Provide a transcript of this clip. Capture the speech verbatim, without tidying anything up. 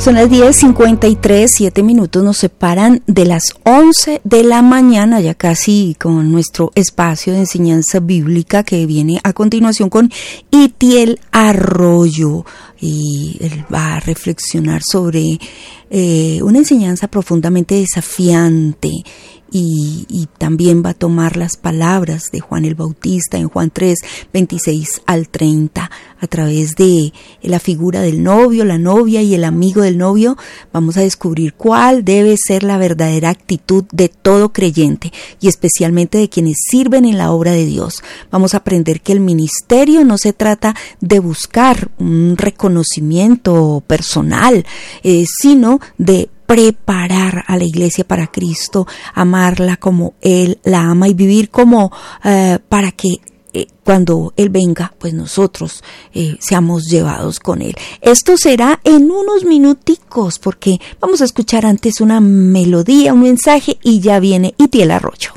Son las diez cincuenta y tres, siete minutos nos separan de las once de la mañana, ya casi con nuestro espacio de enseñanza bíblica que viene a continuación con Itiel Arroyo. Y él va a reflexionar sobre eh, una enseñanza profundamente desafiante y, y también va a tomar las palabras de Juan el Bautista en Juan tres, veintiséis al treinta, a través de la figura del novio, la novia y el amigo del novio. Vamos a descubrir cuál debe ser la verdadera actitud de todo creyente y especialmente de quienes sirven en la obra de Dios. Vamos a aprender que el ministerio no se trata de buscar un reconocimiento personal, eh, sino de preparar a la iglesia para Cristo, amarla como Él la ama y vivir como eh, para que eh, cuando Él venga, pues nosotros eh, seamos llevados con Él. Esto será en unos minuticos porque vamos a escuchar antes una melodía, un mensaje y ya viene Itiel Arroyo.